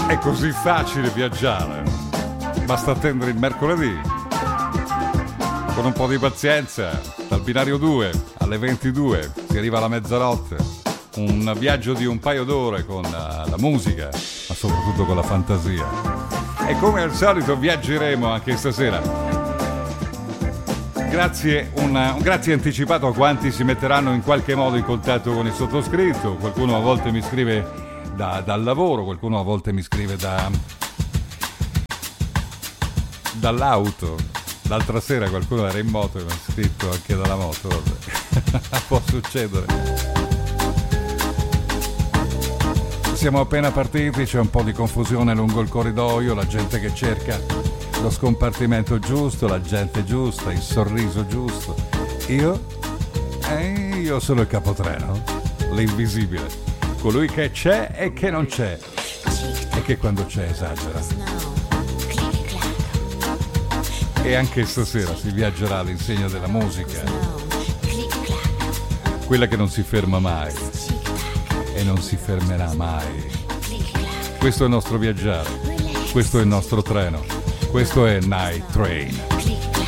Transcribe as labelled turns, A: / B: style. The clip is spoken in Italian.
A: È così facile viaggiare, basta attendere il mercoledì. Con un po' di pazienza, dal binario 2 alle 22 si arriva alla mezzanotte. Un viaggio di un paio d'ore con la musica, ma soprattutto con la fantasia. E come al solito viaggeremo anche stasera. Grazie, un grazie anticipato a quanti si metteranno in qualche modo in contatto con il sottoscritto. Qualcuno a volte mi scrive dal lavoro, qualcuno a volte mi scrive dall'auto. L'altra sera qualcuno era in moto e mi ha scritto anche dalla moto. Può succedere. Siamo appena partiti, c'è un po' di confusione lungo il corridoio, la gente che cerca lo scompartimento giusto, la gente giusta, il sorriso giusto. Io sono il capotreno, l'invisibile, colui che c'è e che non c'è, e che quando c'è esagera. E anche stasera si viaggerà all'insegna della musica, quella che non si ferma mai e non si fermerà mai. Questo è il nostro viaggiare, questo è il nostro treno, questo è Night Train.